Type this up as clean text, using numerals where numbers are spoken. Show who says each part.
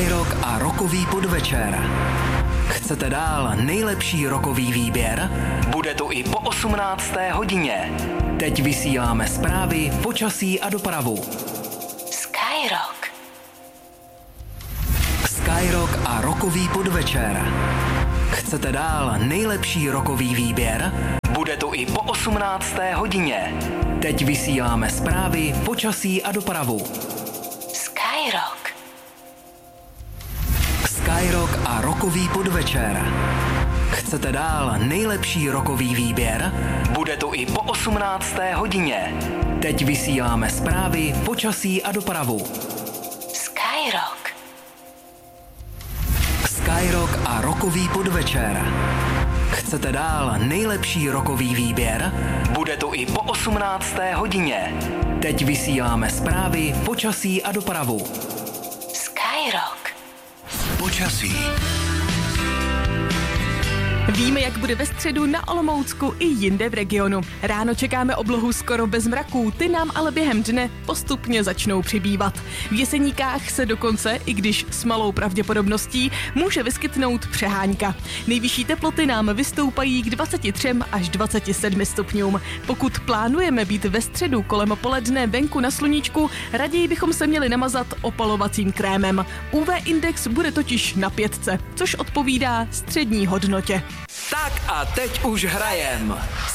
Speaker 1: Skyrock a rockový podvečer. Chcete dál nejlepší rockový výběr? Bude to i po 18. hodině. Teď vysíláme zprávy, počasí a dopravu.
Speaker 2: Skyrock.
Speaker 1: Skyrock a rockový podvečer. Chcete dál nejlepší rockový výběr? Bude to i po 18. hodině. Teď vysíláme zprávy, počasí a dopravu.
Speaker 2: Skyrock.
Speaker 1: Skyrock a rockový podvečer. Chcete dál nejlepší rockový výběr? Bude to i po 18. hodině. Teď vysíláme zprávy, počasí a dopravu.
Speaker 2: Skyrock.
Speaker 1: Skyrock a rockový podvečer. Chcete dál nejlepší rockový výběr? Bude to i po 18. hodině. Teď vysíláme zprávy, počasí a dopravu.
Speaker 2: Skyrock.
Speaker 1: Počasí.
Speaker 3: Víme, jak bude ve středu na Olomoucku i jinde v regionu. Ráno čekáme oblohu skoro bez mraků, ty nám ale během dne postupně začnou přibývat. V Jeseníkách se dokonce, i když s malou pravděpodobností, může vyskytnout přehánka. Nejvyšší teploty nám vystoupají k 23 až 27 stupňům. Pokud plánujeme být ve středu kolem poledne venku na sluníčku, raději bychom se měli namazat opalovacím krémem. UV index bude totiž na 5, což odpovídá střední hodnotě.
Speaker 1: Tak a teď už hrajem.